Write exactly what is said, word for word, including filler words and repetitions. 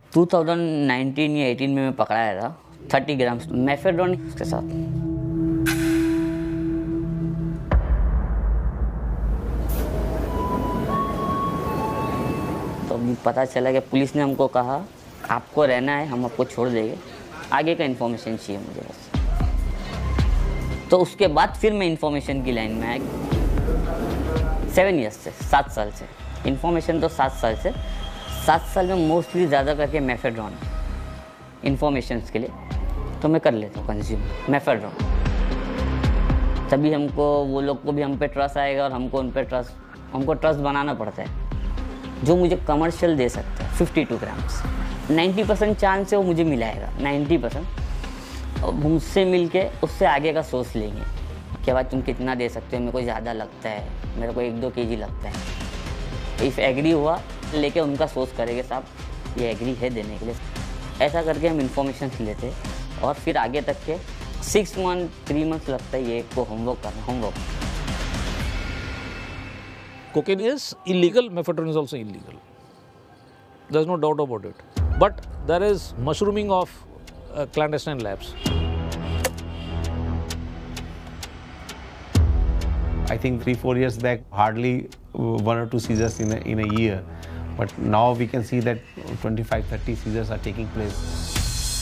दो हज़ार उन्नीस या अठारह में मैं पकड़ाया था तीस ग्राम मेफेड्रोन के साथ। तो अभी पता चला कि पुलिस ने हमको कहा आपको रहना है, हम आपको छोड़ देंगे, आगे का इन्फॉर्मेशन चाहिए मुझे बस। तो उसके बाद फिर मैं इन्फॉर्मेशन की लाइन में आया। सेवन ईयर्स से, सात साल से इन्फॉर्मेशन, तो सात साल से सात साल में मोस्टली ज़्यादा करके मेफेड्रोन इन्फॉर्मेशंस के लिए तो मैं कर लेता हूँ कंज्यूम मेफेड्रोन। तभी हमको वो लोग को भी हम पे ट्रस्ट आएगा और हमको उन पे ट्रस्ट हमको ट्रस्ट बनाना पड़ता है। जो मुझे कमर्शियल दे सकता है बावन ग्राम्स, नब्बे परसेंट चांस है वो मुझे मिलाएगा, नब्बे परसेंट। और मुझसे मिल के उससे आगे का सोच लेंगे कि भाई तुम कितना दे सकते हो, मेरे को ज़्यादा लगता है, मेरे को एक दो के जी लगता है। इफ़ एग्री हुआ लेके उनका सोच करेंगे साहब ये एग्री है देने के लिए। ऐसा करके हम इंफॉर्मेशन लेते और फिर आगे तक के सिक्स मंथ थ्री मंथ लगता है ये को होमवर्क करना homework Cocaine is illegal, mephedrone is also illegal. There is no doubt about it. But there is mushrooming of uh, clandestine labs. I think three, four years back, hardly one or two seizures in a, in a year. But now we can see that twenty-five, thirty seizures are taking place.